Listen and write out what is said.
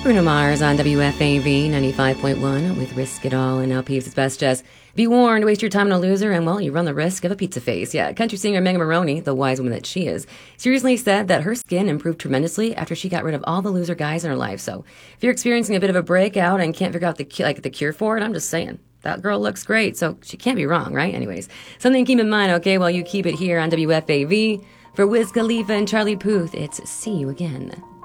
Bruno Mars on WFAV 95.1 with Risk It All and now Peeps' Best Jess. Be warned, waste your time on a loser and, well, you run the risk of a pizza face. Yeah, country singer Megan Maroney, the wise woman that she is, seriously said that her skin improved tremendously after she got rid of all the loser guys in her life. So if you're experiencing a bit of a breakout and can't figure out the cure for it, I'm just saying. That girl looks great, so she can't be wrong, right? Anyways, something to keep in mind, okay, while you keep it here on WFAV. For Wiz Khalifa and Charlie Puth, it's See You Again.